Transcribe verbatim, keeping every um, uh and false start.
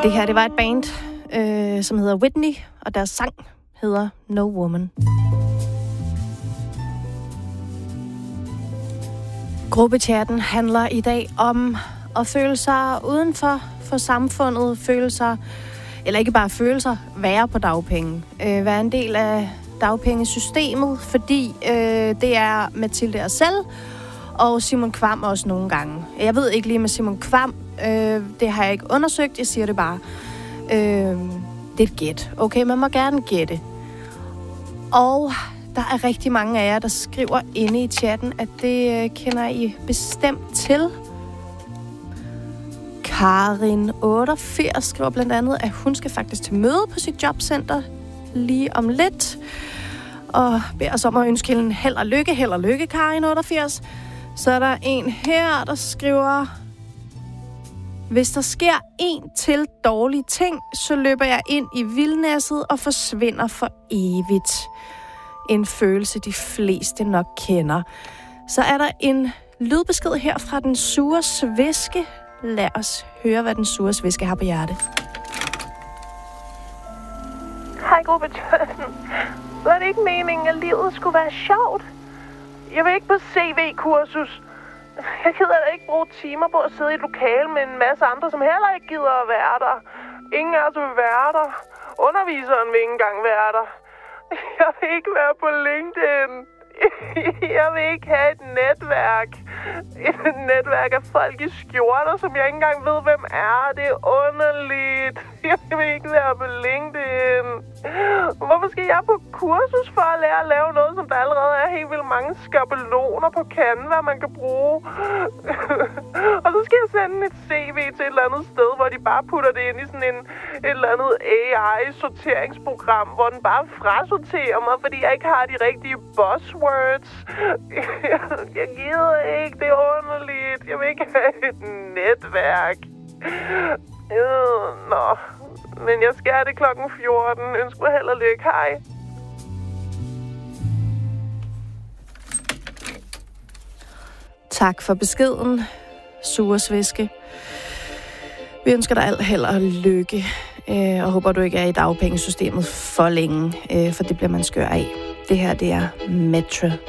Det her, det var et band, øh, som hedder Whitney, og deres sang hedder No Woman. Gruppechatten handler i dag om at føle sig udenfor for samfundet, føle sig, eller ikke bare føle sig, være på dagpenge. Øh, være en del af dagpengesystemet, fordi øh, det er Mathilde og selv, og Simon Kvam også nogle gange. Jeg ved ikke lige med Simon Kvam, øh, det har jeg ikke undersøgt, jeg siger det bare. Øh, det er et gæt. Okay, man må gerne gætte. Og der er rigtig mange af jer, der skriver inde i chatten, at det øh, kender I bestemt til. Karin otteogfirs skriver blandt andet, at hun skal faktisk til møde på sit jobcenter lige om lidt. Og beder os om at ønske hende held og lykke. Held og lykke, Karin otteogfirs. Så er der en her, der skriver: hvis der sker en til dårlig ting, så løber jeg ind i vildnæsset og forsvinder for evigt. En følelse, de fleste nok kender. Så er der en lydbesked her fra den sure sviske. Lad os høre, hvad den sure sviske har på hjerte. Hej, gruppechatten. Var det ikke meningen, at livet skulle være sjovt? Jeg vil ikke på C V-kursus. Jeg gider da ikke bruge timer på at sidde i et lokale med en masse andre, som heller ikke gider at være der. Ingen af os vil være der. Underviseren vil ikke engang være der. Jeg vil ikke være på LinkedIn. Jeg vil ikke have et netværk. Et netværk af folk i skjorter, som jeg ikke engang ved, hvem er. Det er underligt. Jeg vil ikke være på LinkedIn. Hvorfor skal jeg på kursus for at lære at lave noget, som der allerede er helt vildt mange skabeloner på Canva, man kan bruge? Og så skal jeg sende et C V til et eller andet sted, hvor de bare putter det ind i sådan en, et eller andet A I-sorteringsprogram, hvor den bare frasorterer mig, fordi jeg ikke har de rigtige buzzwords. Jeg gider ikke. Det er underligt. Jeg vil ikke have et netværk. Øh, nå. Men jeg skal have det klokken fjorten. Ønsk mig held og lykke. Hej. Tak for beskeden, sure sviske. Vi ønsker dig alt held og lykke, og håber, du ikke er i dagpengesystemet for længe, for det bliver man skør af. Det her, det er Metro.